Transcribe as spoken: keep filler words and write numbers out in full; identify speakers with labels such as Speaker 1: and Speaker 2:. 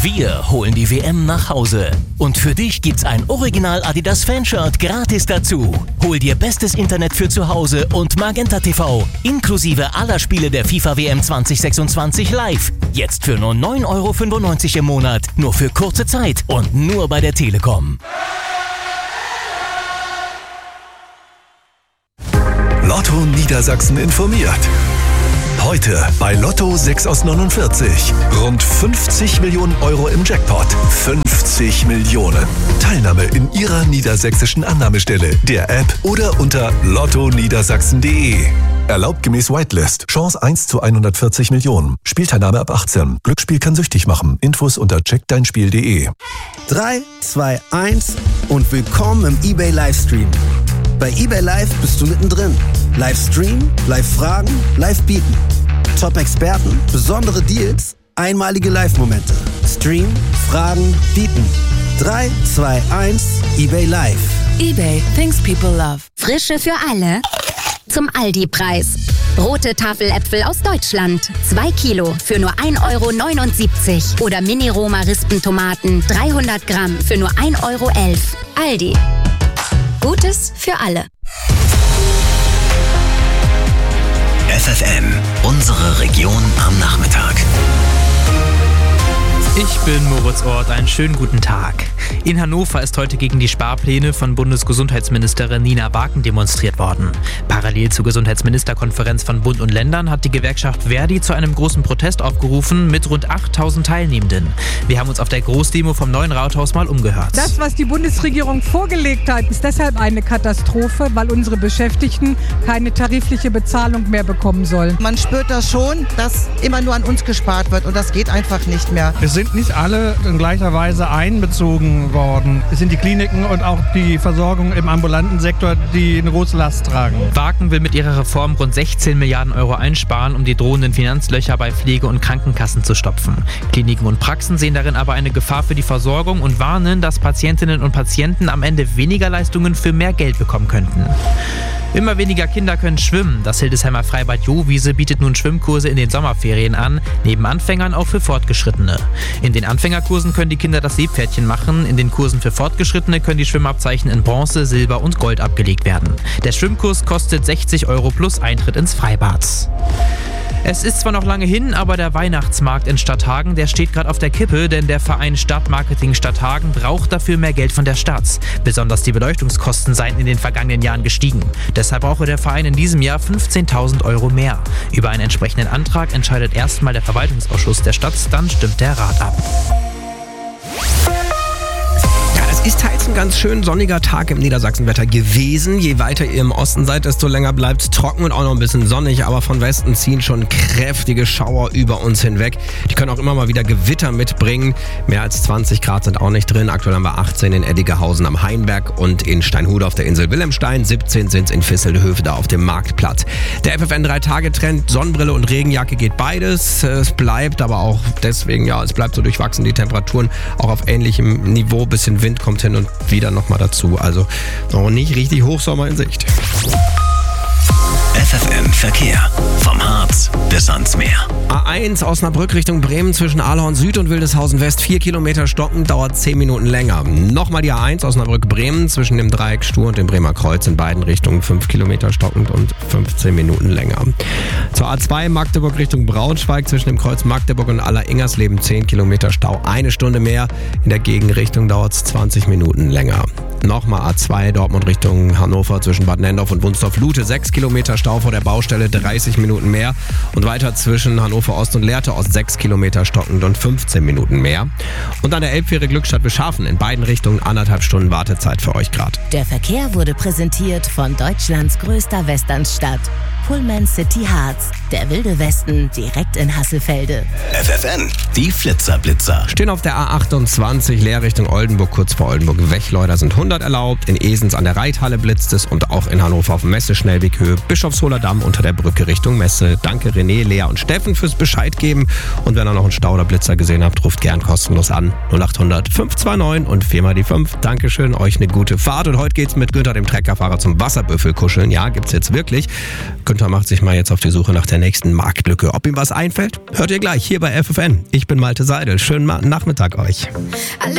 Speaker 1: Wir holen die W M nach Hause. Und für dich gibt's ein Original Adidas Fanshirt gratis dazu. Hol dir bestes Internet für zu Hause und Magenta T V, inklusive aller Spiele der FIFA W M zwanzig sechsundzwanzig live. Jetzt für nur neun Euro fünfundneunzig im Monat, nur für kurze Zeit und nur bei der Telekom.
Speaker 2: Lotto Niedersachsen informiert. Heute bei Lotto sechs aus neunundvierzig. Rund fünfzig Millionen Euro im Jackpot. fünfzig Millionen. Teilnahme in Ihrer niedersächsischen Annahmestelle, der App oder unter lotto niedersachsen punkt de. Erlaubt gemäß Whitelist. Chance eins zu hundertvierzig Millionen. Spielteilnahme ab achtzehn. Glücksspiel kann süchtig machen. Infos unter check dein spiel punkt de.
Speaker 3: drei, zwei, eins und willkommen im eBay Livestream. Bei eBay Live bist du mittendrin. Livestream, Live-Fragen, Live-Bieten. Top-Experten, besondere Deals, einmalige Live-Momente. Stream, Fragen, Bieten. drei, zwei, eins, eBay Live.
Speaker 4: eBay, things people love.
Speaker 5: Frische für alle. Zum Aldi-Preis. Rote Tafeläpfel aus Deutschland. zwei Kilo für nur ein Euro neunundsiebzig. Oder Mini-Roma-Rispentomaten dreihundert Gramm für nur ein Euro elf. Aldi. Gutes für alle.
Speaker 1: F F M, unsere Region am Nachmittag.
Speaker 6: Ich bin Moritz Ort, einen schönen guten Tag. In Hannover ist heute gegen die Sparpläne von Bundesgesundheitsministerin Nina Wagen demonstriert worden. Parallel zur Gesundheitsministerkonferenz von Bund und Ländern hat die Gewerkschaft Verdi zu einem großen Protest aufgerufen mit rund achttausend Teilnehmenden. Wir haben uns auf der Großdemo vom Neuen Rathaus mal umgehört.
Speaker 7: Das, was die Bundesregierung vorgelegt hat, ist deshalb eine Katastrophe, weil unsere Beschäftigten keine tarifliche Bezahlung mehr bekommen sollen.
Speaker 8: Man spürt das schon, dass immer nur an uns gespart wird und das geht einfach nicht mehr.
Speaker 9: Es sind nicht alle in gleicher Weise einbezogen worden. Es sind die Kliniken und auch die Versorgung im ambulanten Sektor, die eine große Last tragen.
Speaker 6: Wagen will mit ihrer Reform rund sechzehn Milliarden Euro einsparen, um die drohenden Finanzlöcher bei Pflege- und Krankenkassen zu stopfen. Kliniken und Praxen sehen darin aber eine Gefahr für die Versorgung und warnen, dass Patientinnen und Patienten am Ende weniger Leistungen für mehr Geld bekommen könnten. Immer weniger Kinder können schwimmen. Das Hildesheimer Freibad Johwiese bietet nun Schwimmkurse in den Sommerferien an, neben Anfängern auch für Fortgeschrittene. In den Anfängerkursen können die Kinder das Seepferdchen machen, in den Kursen für Fortgeschrittene können die Schwimmabzeichen in Bronze, Silber und Gold abgelegt werden. Der Schwimmkurs kostet sechzig Euro plus Eintritt ins Freibad. Es ist zwar noch lange hin, aber der Weihnachtsmarkt in Stadthagen, der steht gerade auf der Kippe, denn der Verein Stadtmarketing Stadthagen braucht dafür mehr Geld von der Stadt. Besonders die Beleuchtungskosten seien in den vergangenen Jahren gestiegen. Deshalb brauche der Verein in diesem Jahr fünfzehntausend Euro mehr. Über einen entsprechenden Antrag entscheidet erstmal der Verwaltungsausschuss der Stadt, dann stimmt der Rat ab.
Speaker 10: Ist teils ein ganz schön sonniger Tag im Niedersachsenwetter gewesen. Je weiter ihr im Osten seid, desto länger bleibt es trocken und auch noch ein bisschen sonnig. Aber von Westen ziehen schon kräftige Schauer über uns hinweg. Die können auch immer mal wieder Gewitter mitbringen. Mehr als zwanzig Grad sind auch nicht drin. Aktuell haben wir achtzehn in Eddigehausen am Hainberg und in Steinhude auf der Insel Wilhelmstein. siebzehn sind es in Visselhöfe da auf dem Marktplatz. Der F F N drei Tage Trend, Sonnenbrille und Regenjacke geht beides. Es bleibt aber auch deswegen, ja, es bleibt so durchwachsen. Die Temperaturen auch auf ähnlichem Niveau. Bisschen Wind kommt hin und wieder nochmal dazu. Also noch nicht richtig Hochsommer in Sicht.
Speaker 1: F F M Verkehr. Vom Harz bis ans Meer.
Speaker 10: A eins Osnabrück Richtung Bremen zwischen Ahlhorn Süd und Wildeshausen West. Vier Kilometer stocken, dauert zehn Minuten länger. Nochmal die A eins Osnabrück Bremen zwischen dem Dreieck Stur und dem Bremer Kreuz in beiden Richtungen. Fünf Kilometer stockend und fünfzehn Minuten länger. Zur A zwei Magdeburg Richtung Braunschweig zwischen dem Kreuz Magdeburg und Aller-Ingersleben. Zehn Kilometer Stau, eine Stunde mehr. In der Gegenrichtung dauert es zwanzig Minuten länger. Nochmal A zwei Dortmund Richtung Hannover zwischen Bad Nendorf und Wunsdorf-Lute. Sechs Kilometer Stau vor der Baustelle, dreißig Minuten mehr. Und weiter zwischen Hannover Ost und Lehrte Ost sechs Kilometer stockend und fünfzehn Minuten mehr. Und an der Elbfähre Glückstadt Beschafen in beiden Richtungen anderthalb Stunden Wartezeit für euch gerade.
Speaker 4: Der Verkehr wurde präsentiert von Deutschlands größter Westernstadt. Pullman City Harz, der wilde Westen direkt in Hasselfelde.
Speaker 1: F F N, die Flitzerblitzer.
Speaker 10: Stehen auf der A achtundzwanzig leer Richtung Oldenburg, kurz vor Oldenburg. Wechleuder sind hundert erlaubt. In Esens an der Reithalle blitzt es und auch in Hannover auf dem Messe-Schnellweghöhe. Bischofsholer Damm unter der Brücke Richtung Messe. Danke René, Lea und Steffen fürs Bescheid geben. Und wenn ihr noch einen Stau oder Blitzer gesehen habt, ruft gern kostenlos an. null acht hundert fünf zwei neun und vier mal die fünf. Dankeschön, euch eine gute Fahrt. Und heute geht's mit Günther, dem Treckerfahrer, zum Wasserbüffel kuscheln. Ja, gibt's jetzt wirklich. Günther Lothar macht sich mal jetzt auf die Suche nach der nächsten Marktlücke. Ob ihm was einfällt, hört ihr gleich hier bei F F N. Ich bin Malte Seidel. Schönen Nachmittag euch.
Speaker 5: Alle